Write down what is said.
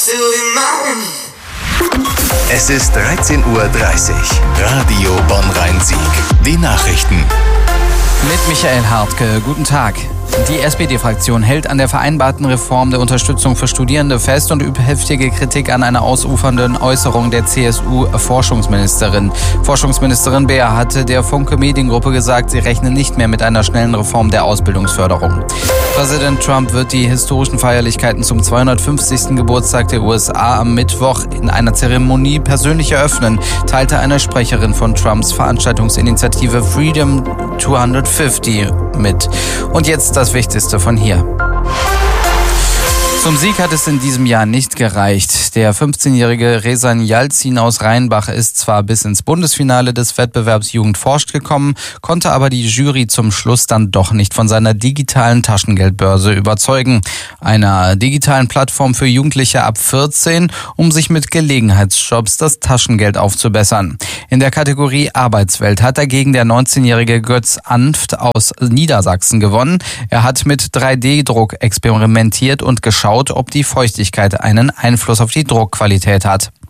Es ist 13:30 Uhr. Radio Bonn-Rhein-Sieg. Die Nachrichten. Mit Michael Hartke. Guten Tag. Die SPD-Fraktion hält an der vereinbarten Reform der Unterstützung für Studierende fest und übt heftige Kritik an einer ausufernden Äußerung der CSU-Forschungsministerin. Forschungsministerin Beer hatte der Funke Mediengruppe gesagt, sie rechne nicht mehr mit einer schnellen Reform der Ausbildungsförderung. Präsident Trump wird die historischen Feierlichkeiten zum 250. Geburtstag der USA am Mittwoch in einer Zeremonie persönlich eröffnen, teilte eine Sprecherin von Trumps Veranstaltungsinitiative Freedom 250 mit. Und jetzt das Wichtigste von hier. Zum Sieg hat es in diesem Jahr nicht gereicht. Der 15-jährige Rezan Yalcin aus Rheinbach ist zwar bis ins Bundesfinale des Wettbewerbs Jugend forscht gekommen, konnte aber die Jury zum Schluss dann doch nicht von seiner digitalen Taschengeldbörse überzeugen. Einer digitalen Plattform für Jugendliche ab 14, um sich mit Gelegenheitsjobs das Taschengeld aufzubessern. In der Kategorie Arbeitswelt hat dagegen der 19-jährige Götz Anft aus Niedersachsen gewonnen. Er hat mit 3D-Druck experimentiert und geschaut, ob die Feuchtigkeit einen Einfluss auf die Druckqualität hat.